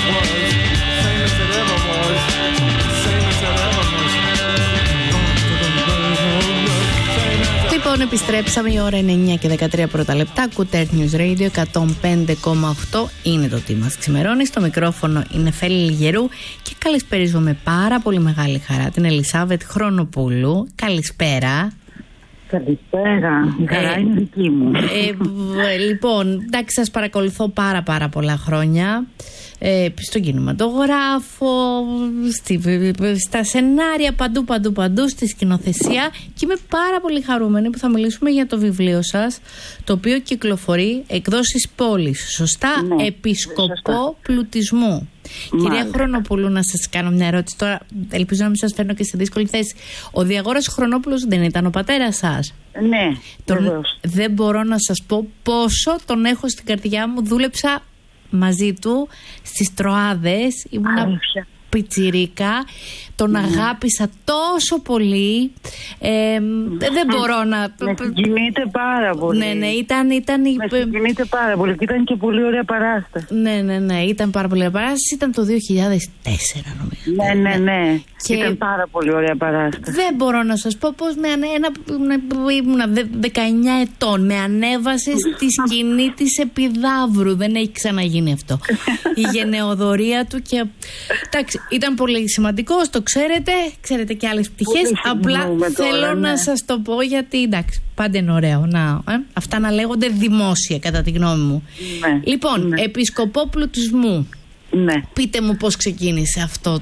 Λοιπόν, επιστρέψαμε, η ώρα είναι 9 και 13 πρώτα λεπτά. Ακούτε Earth News Radio 105,8. Είναι το τι μας ξημερώνει. Στο μικρόφωνο είναι Φέλη Λιγερού και καλησπέριζω με πάρα πολύ μεγάλη χαρά την Ελισάβετ Χρονοπούλου. Καλησπέρα. Καλησπέρα, η χαρά είναι δική μου. Λοιπόν, εντάξει, σας παρακολουθώ πάρα πολλά χρόνια στον κινηματογράφο, στα σενάρια, παντού, στη σκηνοθεσία, και είμαι πάρα πολύ χαρούμενη που θα μιλήσουμε για το βιβλίο σας, το οποίο κυκλοφορεί, εκδόσεις Πόλης, σωστά, ναι, Επισκοπό Πλουτισμού. Κυρία Χρονοπούλου, να σας κάνω μια ερώτηση τώρα, ελπίζω να μην σας φέρνω και σε δύσκολη θέση. Ο Διαγόρας Χρονόπουλος δεν ήταν ο πατέρας σας? Ναι, δεν μπορώ να σας πω πόσο τον έχω στην καρδιά μου. Δούλεψα μαζί του στις Τροάδες, ήμουν πιτσιρίκα, τον αγάπησα τόσο πολύ, δεν μπορώ να... Με συγκινείται πάρα πολύ. Ναι, ήταν... Με συγκινείται πάρα πολύ και ήταν και πολύ ωραία παράσταση. Ναι, ήταν πάρα πολύ ωραία παράσταση, ήταν το 2004 νομίζω. Ναι. Και ήταν πάρα πολύ ωραία παράσταση. Δεν μπορώ να σας πω πώς ήμουν 19 ετών, με ανέβασε στη σκηνή της Επιδαύρου. Δεν έχει ξαναγίνει αυτό. Η γενεοδορία του και... Εντάξει, ήταν πολύ σημαντικός, το ξέρετε και άλλες πτυχές. Απλά θέλω να σας το πω γιατί εντάξει, πάντα είναι ωραίο αυτά να λέγονται δημόσια κατά τη γνώμη μου. Ναι, λοιπόν, ναι. Επισκοπό Πλουτισμού. Ναι. Πείτε μου πώς ξεκίνησε αυτό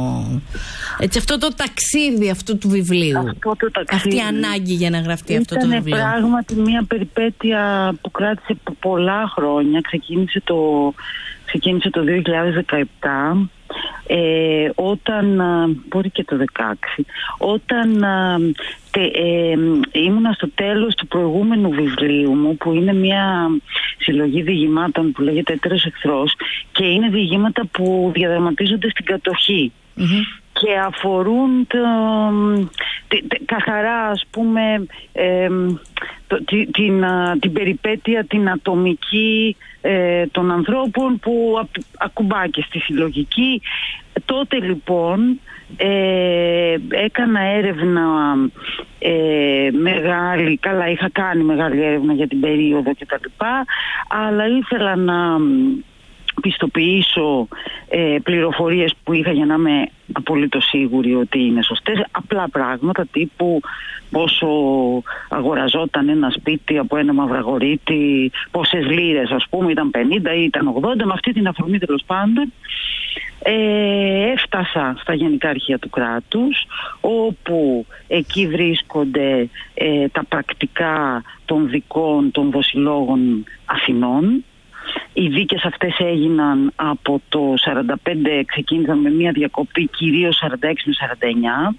το ταξίδι αυτού του βιβλίου. Αυτή η ανάγκη για να γραφτεί αυτό το βιβλίο. Ήταν πράγματι μια περιπέτεια που κράτησε πολλά χρόνια. Ξεκίνησε το 2017. Όταν, μπορεί και το 2016, όταν ήμουνα στο τέλος του προηγούμενου βιβλίου μου, που είναι μια συλλογή διηγημάτων που λέγεται Έτερος Εχθρός, και είναι διηγήματα που διαδραματίζονται στην κατοχή και αφορούν καθαρά, ας πούμε, την περιπέτεια, την ατομική των ανθρώπων που ακουμπά και στη συλλογική. Τότε λοιπόν έκανα έρευνα μεγάλη, καλά είχα κάνει μεγάλη έρευνα για την περίοδο και τα λοιπά, αλλά ήθελα να πιστοποιήσω πληροφορίες που είχα για να είμαι απολύτως σίγουρη ότι είναι σωστές. Απλά πράγματα τύπου πόσο αγοραζόταν ένα σπίτι από ένα μαυραγωρίτη, πόσες λίρες, ας πούμε, ήταν 50 ή ήταν 80. Με αυτή την αφορμή, τέλος πάντων, έφτασα στα Γενικά Αρχεία του Κράτους, όπου εκεί βρίσκονται τα πρακτικά των δικών των δοσιλόγων Αθηνών. Οι δίκες αυτές έγιναν από το 45, ξεκίνησαν με μια διακοπή κυρίως 46 με 49.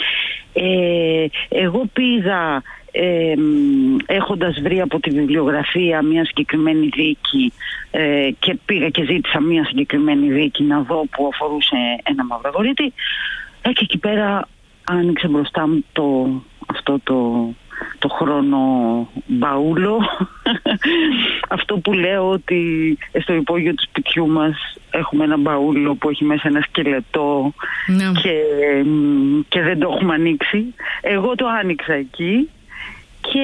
Εγώ πήγα έχοντας βρει από τη βιβλιογραφία μια συγκεκριμένη δίκη και πήγα και ζήτησα μια συγκεκριμένη δίκη να δω που αφορούσε ένα μαυραγωρίτη, και εκεί πέρα άνοιξε μπροστά μου το χρόνο μπαούλο. Αυτό που λέω ότι στο υπόγειο του σπιτιού μας έχουμε ένα μπαούλο που έχει μέσα ένα σκελετό και δεν το έχουμε ανοίξει. Εγώ το άνοιξα εκεί και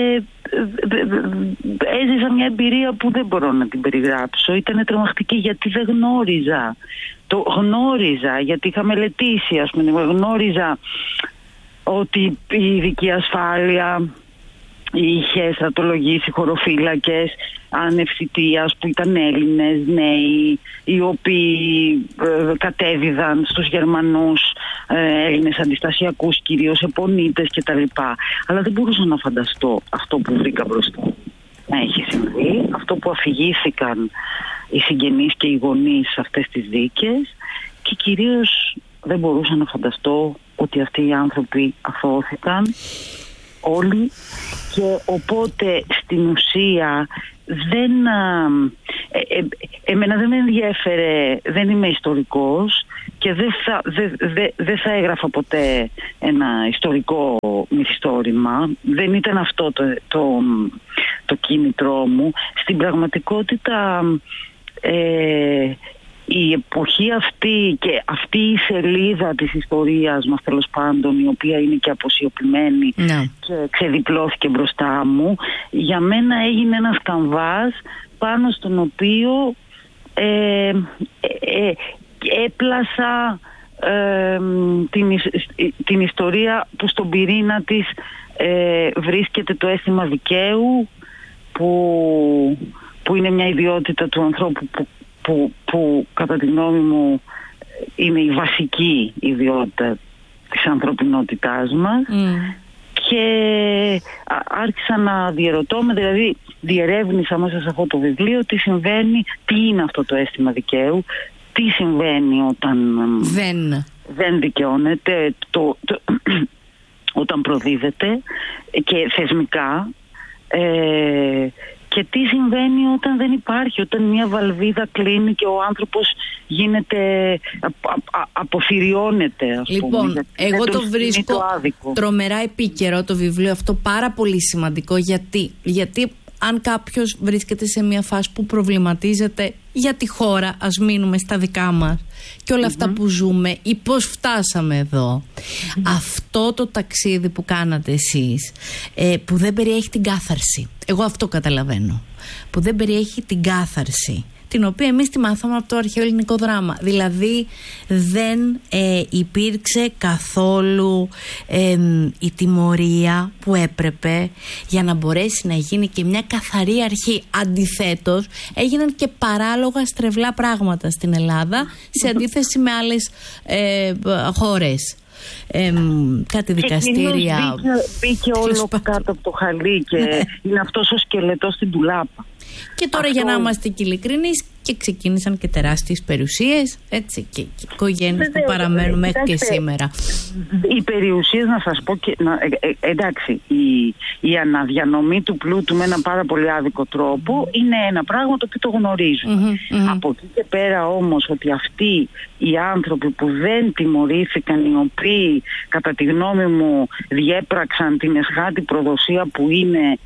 έζησα μια εμπειρία που δεν μπορώ να την περιγράψω. Ήταν τρομακτική γιατί δεν γνώριζα. Το γνώριζα γιατί είχα μελετήσει, ας πούμε, γνώριζα ότι η ειδική ασφάλεια είχε στρατολογήσει χωροφύλακες ανευθυτείας που ήταν Έλληνες νέοι, οι οποίοι κατέδιδαν στους Γερμανούς Έλληνες αντιστασιακούς, κυρίως επονίτες κτλ. Αλλά δεν μπορούσα να φανταστώ αυτό που βρήκα μπροστά να έχει συμβεί, αυτό που αφηγήθηκαν οι συγγενείς και οι γονείς σε αυτές τις δίκες, και κυρίως δεν μπορούσα να φανταστώ ότι αυτοί οι άνθρωποι αθώθηκαν όλοι, και οπότε στην ουσία εμένα δεν με ενδιέφερε, δεν είμαι ιστορικός και δεν θα έγραφα ποτέ ένα ιστορικό μυθιστόρημα, δεν ήταν αυτό το κίνητρό μου. Στην πραγματικότητα η εποχή αυτή και αυτή η σελίδα της ιστορίας μας, τέλος πάντων, η οποία είναι και αποσιωπημένη και ξεδιπλώθηκε μπροστά μου, για μένα έγινε ένας καμβάς πάνω στον οποίο έπλασα την ιστορία που στον πυρήνα της βρίσκεται το αίσθημα δικαίου, που είναι μια ιδιότητα του ανθρώπου που κατά τη γνώμη μου είναι η βασική ιδιότητα της ανθρωπινότητάς μας. Και άρχισα να διερωτώ με, δηλαδή διερεύνησα μέσα σε αυτό το βιβλίο τι συμβαίνει, τι είναι αυτό το αίσθημα δικαίου, τι συμβαίνει όταν δεν δικαιώνεται, όταν προδίδεται και θεσμικά, και τι συμβαίνει όταν δεν υπάρχει, όταν μια βαλβίδα κλείνει και ο άνθρωπος γίνεται, αποθυριώνεται, ας πούμε. Λοιπόν, εγώ το βρίσκω τρομερά επίκαιρο το βιβλίο αυτό, πάρα πολύ σημαντικό. Γιατί αν κάποιος βρίσκεται σε μια φάση που προβληματίζεται για τη χώρα, ας μείνουμε στα δικά μας και όλα αυτά που ζούμε ή πώς φτάσαμε εδώ, αυτό το ταξίδι που κάνατε εσείς, που δεν περιέχει την κάθαρση, εγώ αυτό καταλαβαίνω, που δεν περιέχει την κάθαρση, την οποία εμείς τη μάθαμε από το αρχαίο ελληνικό δράμα. Δηλαδή δεν υπήρξε καθόλου η τιμωρία που έπρεπε για να μπορέσει να γίνει και μια καθαρή αρχή. Αντιθέτως έγιναν και παράλογα στρεβλά πράγματα στην Ελλάδα σε αντίθεση με άλλες χώρες. Κάτι δικαστήρια. Μπήκε όλο κάτω από το χαλί και είναι αυτός ο σκελετός στην ντουλάπα. Και τώρα για να είμαστε και ειλικρινείς, και ξεκίνησαν και τεράστιες περιουσίες, έτσι, και οικογένειες που παραμένουν μέχρι και σήμερα. Οι περιουσίες, να σας πω, εντάξει, η αναδιανομή του πλούτου με έναν πάρα πολύ άδικο τρόπο είναι ένα πράγμα το οποίο το γνωρίζουμε. Από εκεί και πέρα όμως, ότι αυτοί οι άνθρωποι που δεν τιμωρήθηκαν, οι οποίοι κατά τη γνώμη μου διέπραξαν την εσχάτη προδοσία που είναι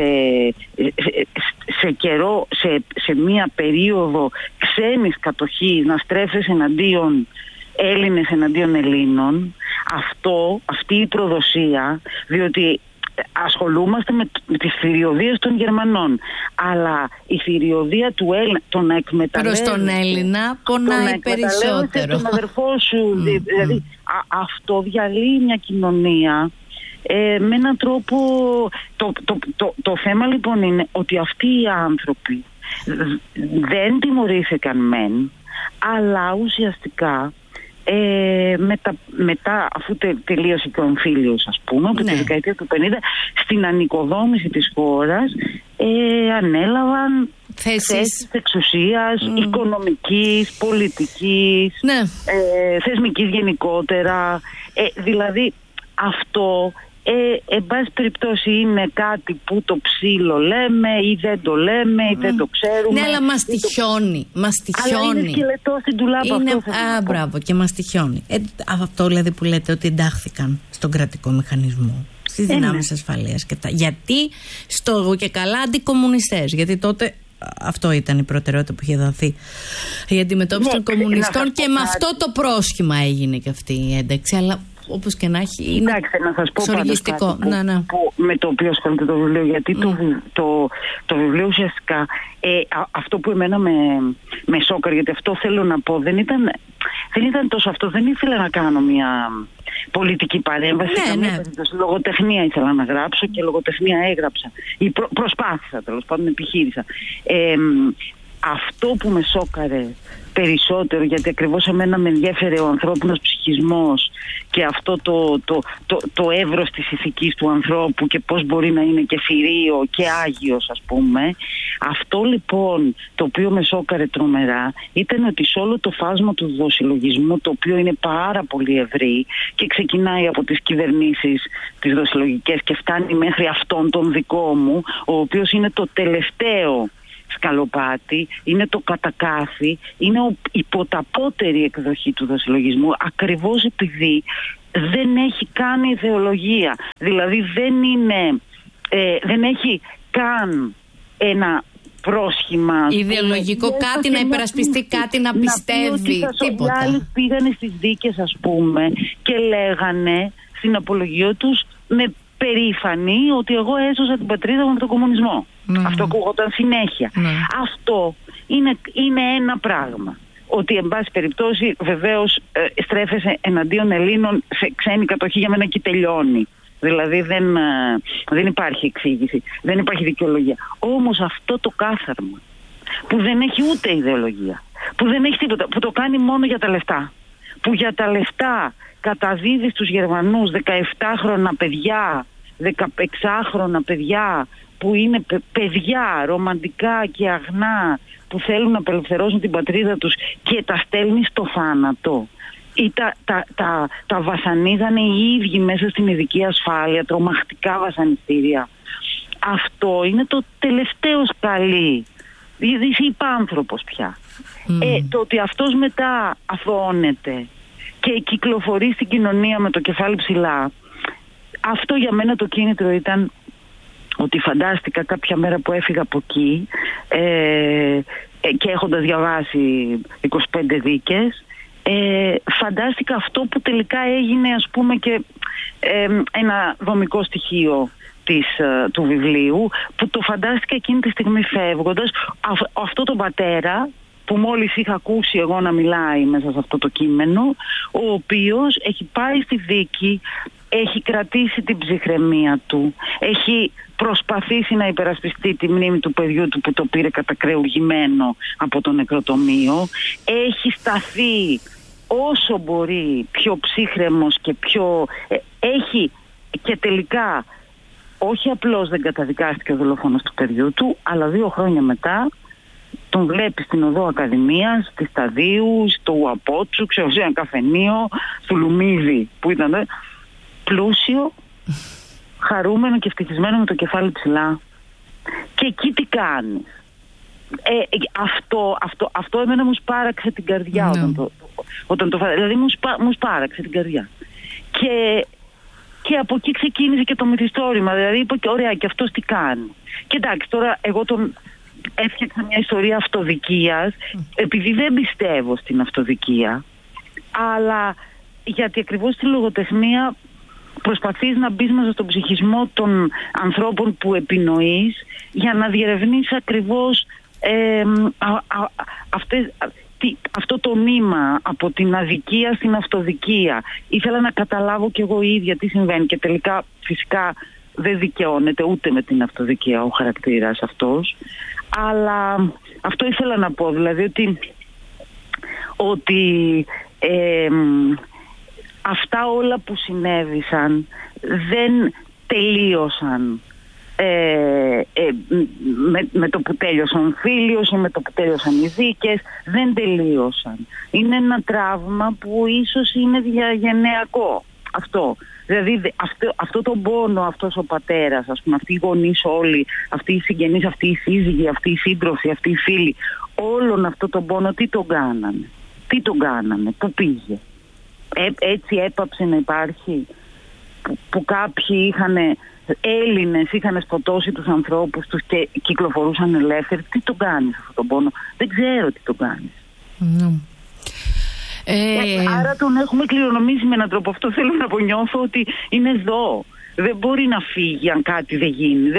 σε καιρό, σε μία περίοδο ξένης κατοχής, να στρέφεσαι εναντίον Έλληνες εναντίον Ελλήνων, αυτή η προδοσία, διότι ασχολούμαστε με τις θηριωδίες των Γερμανών, αλλά η θηριωδία του Έλληνα, το να εκμεταλλεύεσαι προς τον Έλληνα πονάει περισσότερο, τον αδερφό σου, δηλαδή αυτό διαλύει μια κοινωνία με έναν τρόπο. Το θέμα λοιπόν είναι ότι αυτοί οι άνθρωποι δεν τιμωρήθηκαν μεν, αλλά ουσιαστικά μετά αφού τελείωσε και ο εμφύλιος, ας πούμε, από τη δεκαετία του 50, στην ανοικοδόμηση της χώρας ανέλαβαν θέσεις εξουσίας, οικονομικής, πολιτικής, θεσμικής γενικότερα. Δηλαδή αυτό εν πάση περιπτώσει είναι κάτι που το ψήλο λέμε ή δεν το λέμε ή δεν το ξέρουμε. Ναι, αλλά μας τυχιώνει. Αλλά είναι σκελετό στην ντουλάπα. Μπράβο, και μας τυχιώνει. Αυτό δηλαδή που λέτε, ότι εντάχθηκαν στον κρατικό μηχανισμό, στις δυνάμεις ασφαλείας και τα. Γιατί στο και καλά αντικομμουνιστές, γιατί τότε αυτό ήταν η προτεραιότητα που είχε δοθεί, η αντιμετώπιση των κομμουνιστών, και με αυτό το πρόσχημα έγινε και αυτή η ένταξη. Αλλά όπως και να έχει, είναι σοργιστικό. Με το οποίο ασχολείται το βιβλίο, γιατί το βιβλίο ουσιαστικά, αυτό που εμένα με σόκαρε, γιατί αυτό θέλω να πω, δεν ήταν τόσο αυτό, δεν ήθελα να κάνω μια πολιτική παρέμβαση, λογοτεχνία ήθελα να γράψω και λογοτεχνία έγραψα, ή προσπάθησα, τέλος πάντων επιχείρησα. Αυτό που με σόκαρε περισσότερο, γιατί ακριβώς εμένα με ενδιέφερε ο ανθρώπινος ψυχισμός και αυτό το εύρος της ηθικής του ανθρώπου και πώς μπορεί να είναι και θηρίο και άγιος, ας πούμε. Αυτό λοιπόν το οποίο με σόκαρε τρομερά ήταν ότι σε όλο το φάσμα του δοσυλλογισμού, το οποίο είναι πάρα πολύ ευρύ και ξεκινάει από τις κυβερνήσεις τις δοσυλλογικές και φτάνει μέχρι αυτόν τον δικό μου, ο οποίος είναι το τελευταίο σκαλοπάτι, είναι το κατακάθι, είναι η ποταπότερη εκδοχή του δοσυλλογισμού, ακριβώς επειδή δεν έχει καν ιδεολογία. Δηλαδή δεν έχει καν ένα πρόσχημα. Ιδεολογικό κάτι, να υπερασπιστεί κάτι, να πιστεύει. Τίποτα. Οι άλλοι πήγανε στις δίκες, ας πούμε, και λέγανε στην απολογία τους με περήφανοι ότι εγώ έσωσα την πατρίδα μου από τον κομμουνισμό. Αυτό ακούγονταν συνέχεια. Αυτό είναι ένα πράγμα. Ότι εν πάση περιπτώσει βεβαίως στρέφεσαι εναντίον Ελλήνων σε ξένη κατοχή, για μένα εκεί τελειώνει. Δηλαδή δεν υπάρχει εξήγηση, δεν υπάρχει δικαιολογία. Όμως αυτό το κάθαρμα που δεν έχει ούτε ιδεολογία, που δεν έχει τίποτα, που το κάνει μόνο για τα λεφτά, που για τα λεφτά καταδίδει στους Γερμανούς 17χρονα παιδιά, 16χρονα παιδιά που είναι παιδιά ρομαντικά και αγνά, που θέλουν να απελευθερώσουν την πατρίδα τους, και τα στέλνει στο θάνατο. Ή τα βασανίζανε οι ίδιοι μέσα στην ειδική ασφάλεια, τρομακτικά βασανιστήρια. Αυτό είναι το τελευταίο σκαλί. Είσαι υπάνθρωπος πια. Το ότι αυτός μετά αθωώνεται και κυκλοφορεί στην κοινωνία με το κεφάλι ψηλά, αυτό για μένα το κίνητρο ήταν ότι φαντάστηκα κάποια μέρα που έφυγα από εκεί και έχοντας διαβάσει 25 δίκες, φαντάστηκα αυτό που τελικά έγινε, ας πούμε, και ένα δομικό στοιχείο του βιβλίου, που το φαντάστηκα εκείνη τη στιγμή φεύγοντας, αυτό τον πατέρα που μόλις είχα ακούσει εγώ να μιλάει μέσα σε αυτό το κείμενο, ο οποίος έχει πάει στη δίκη, έχει κρατήσει την ψυχραιμία του, έχει προσπαθήσει να υπερασπιστεί τη μνήμη του παιδιού του που το πήρε κατακρεουργημένο από το νεκροτομείο, έχει σταθεί όσο μπορεί πιο ψύχρεμος και πιο... έχει και τελικά όχι απλώς δεν καταδικάστηκε ο δολοφόνος του παιδιού του, αλλά 2 χρόνια μετά τον βλέπει στην οδό Ακαδημίας, στη Σταδίου, στο Ουαπότσου, ξέρω, σε ένα καφενείο, στο Λουμίδι που ήταν πλούσιο, χαρούμενο και ευτυχισμένο με το κεφάλι ψηλά. Και εκεί τι κάνεις? Αυτό εμένα μου σπάραξε την καρδιά όταν το δηλαδή μου σπάραξε την καρδιά. Και από εκεί ξεκίνησε και το μυθιστόρημα. Δηλαδή είπα και ωραία, και αυτός τι κάνει? Και εντάξει, τώρα εγώ τον έφτιαξα μια ιστορία αυτοδικίας, επειδή δεν πιστεύω στην αυτοδικία, αλλά γιατί ακριβώς στη λογοτεχνία προσπαθείς να μπεις μέσα στον ψυχισμό των ανθρώπων που επινοείς, για να διερευνείς ακριβώς αυτό το νήμα από την αδικία στην αυτοδικία. Ήθελα να καταλάβω κι εγώ ίδια τι συμβαίνει, και τελικά φυσικά δεν δικαιώνεται ούτε με την αυτοδικία ο χαρακτήρας αυτός, αλλά αυτό ήθελα να πω, δηλαδή ότι αυτά όλα που συνέβησαν δεν τελείωσαν με το που τέλειωσαν ο φίλιος ή με το που τέλειωσαν οι δίκες. Δεν τελείωσαν. Είναι ένα τραύμα που ίσως είναι διαγενειακό. Αυτό. Δηλαδή αυτό τον πόνο, αυτός ο πατέρας, ας πούμε, αυτοί οι γονείς όλοι, αυτοί οι συγγενείς, αυτοί οι σύζυγοι, αυτοί οι σύντροφοι, αυτοί οι φίλοι, όλον αυτό τον πόνο τι τον κάνανε, πού πήγε? Έτσι έπαψε να υπάρχει? Που κάποιοι Έλληνες είχαν σκοτώσει τους ανθρώπους τους και κυκλοφορούσαν ελεύθεροι. Τι τον κάνεις αυτόν τον πόνο? Δεν ξέρω τι τον κάνεις. Άρα τον έχουμε κληρονομήσει με έναν τρόπο. Αυτό θέλω να απονιώθω, ότι είναι εδώ. Δεν μπορεί να φύγει αν κάτι δεν γίνει.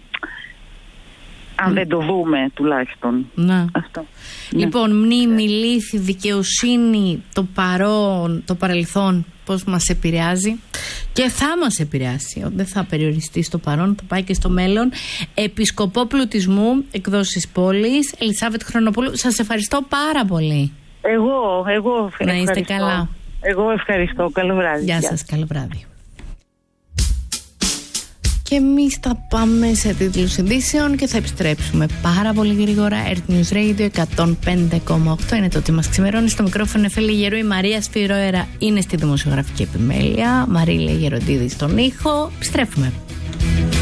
Αν δεν το δούμε τουλάχιστον. Αυτό. Λοιπόν, μνήμη, λύθη, δικαιοσύνη, το παρόν, το παρελθόν, πώς μας επηρεάζει και θα μας επηρεάσει. Δεν θα περιοριστεί στο παρόν, θα πάει και στο μέλλον. Επισκοπό Πλουτισμού, εκδόσεις Πόλης, Ελισάβετ Χρονοπούλου. Σας ευχαριστώ πάρα πολύ. Εγώ ευχαριστώ. Να είστε καλά. Εγώ ευχαριστώ. Καλό βράδυ. Γεια σας, καλό βράδυ. Και εμείς θα πάμε σε τίτλους ειδήσεων και θα επιστρέψουμε πάρα πολύ γρήγορα. Earth News Radio 105,8 είναι το τι μας ξημερώνει. Στο μικρόφωνο Εφέλη Γερού, η Μαρία Σφυροέρα είναι στη δημοσιογραφική επιμέλεια, Μαρίλα Γεροντίδη στον ήχο. Επιστρέφουμε.